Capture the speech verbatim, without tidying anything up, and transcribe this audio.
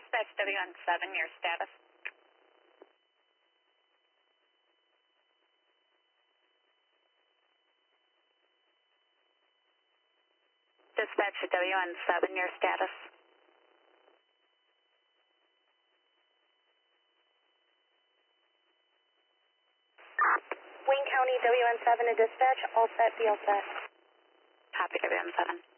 Dispatch W N seven, your status. Dispatch W N seven, your status. Wayne County W N seven to dispatch, all set, be all set. Copy W N seven.